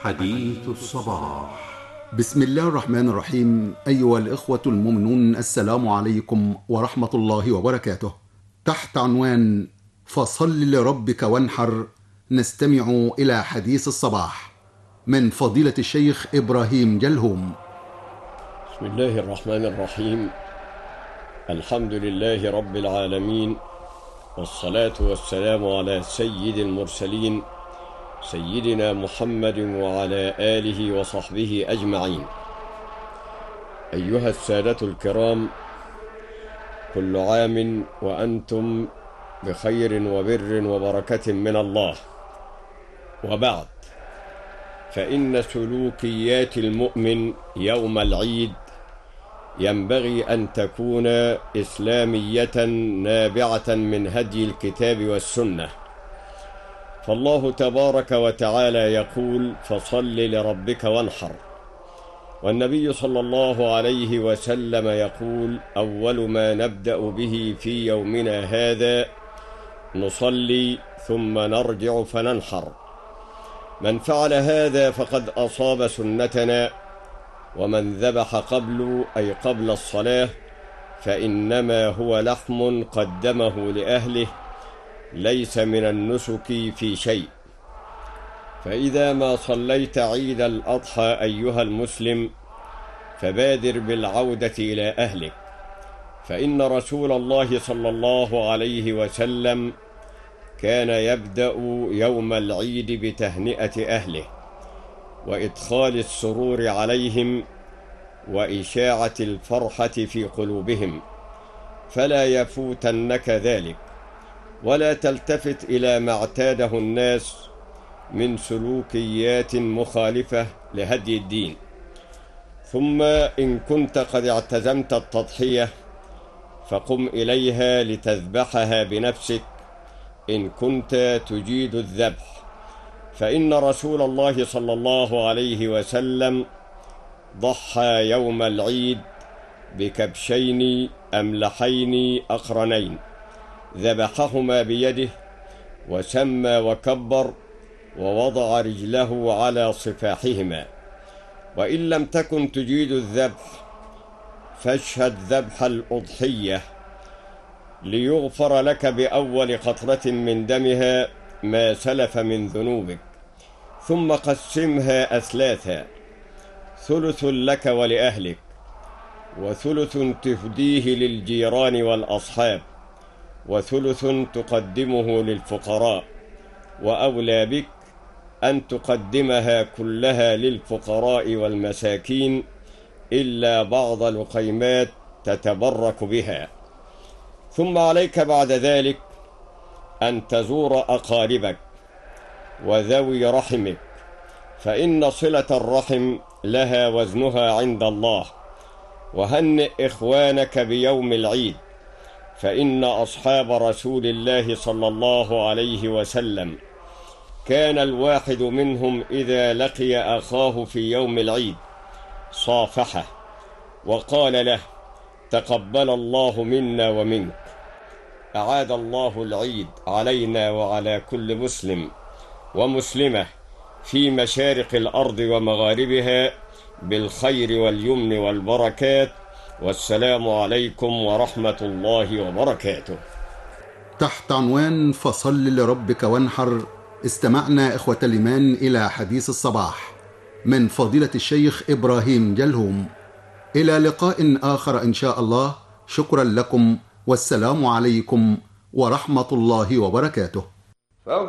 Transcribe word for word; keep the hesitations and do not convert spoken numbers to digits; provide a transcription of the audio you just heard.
حديث الصباح. بسم الله الرحمن الرحيم. أيها الإخوة المؤمنون، السلام عليكم ورحمة الله وبركاته. تحت عنوان فصل لربك وانحر نستمع إلى حديث الصباح من فضيلة الشيخ إبراهيم جلهوم. بسم الله الرحمن الرحيم. الحمد لله رب العالمين، والصلاة والسلام على سيد المرسلين سيدنا محمد وعلى آله وصحبه أجمعين. أيها السادة الكرام، كل عام وأنتم بخير وبر وبركة من الله. وبعد، فإن سلوكيات المؤمن يوم العيد ينبغي أن تكون إسلامية نابعة من هدي الكتاب والسنة. فالله تبارك وتعالى يقول: فصل لربك وانحر. والنبي صلى الله عليه وسلم يقول: أول ما نبدأ به في يومنا هذا نصلي ثم نرجع فننحر. من فعل هذا فقد أصاب سنتنا، ومن ذبح قبل أي قبل الصلاة فإنما هو لحم قدمه لأهله، ليس من النسك في شيء. فإذا ما صليت عيد الأضحى أيها المسلم فبادر بالعودة إلى أهلك، فإن رسول الله صلى الله عليه وسلم كان يبدأ يوم العيد بتهنئة أهله وإدخال السرور عليهم وإشاعة الفرحة في قلوبهم، فلا يفوتنك ذلك، ولا تلتفت إلى ما اعتاده الناس من سلوكيات مخالفة لهدي الدين. ثم إن كنت قد اعتزمت التضحية فقم إليها لتذبحها بنفسك إن كنت تجيد الذبح، فإن رسول الله صلى الله عليه وسلم ضحى يوم العيد بكبشين أملحين أقرنين، ذبحهما بيده وسمى وكبر ووضع رجله على صفاحهما. وإن لم تكن تجيد الذبح فاشهد ذبح الأضحية ليغفر لك بأول قطرة من دمها ما سلف من ذنوبك، ثم قسمها أثلاثا: ثلث لك ولأهلك، وثلث تفديه للجيران والأصحاب، وثلث تقدمه للفقراء. وأولى بك أن تقدمها كلها للفقراء والمساكين إلا بعض لقيمات تتبرك بها. ثم عليك بعد ذلك أن تزور أقاربك وذوي رحمك، فإن صلة الرحم لها وزنها عند الله. وهنئ إخوانك بيوم العيد، فإن أصحاب رسول الله صلى الله عليه وسلم كان الواحد منهم إذا لقي أخاه في يوم العيد صافحه وقال له: تقبل الله منا ومنك. أعاد الله العيد علينا وعلى كل مسلم ومسلمة في مشارق الأرض ومغاربها بالخير واليمن والبركات، والسلام عليكم ورحمة الله وبركاته. تحت عنوان فصل لربك وانحر استمعنا إخوة الإيمان إلى حديث الصباح من فضيلة الشيخ إبراهيم جلهوم. إلى لقاء آخر إن شاء الله. شكرا لكم، والسلام عليكم ورحمة الله وبركاته.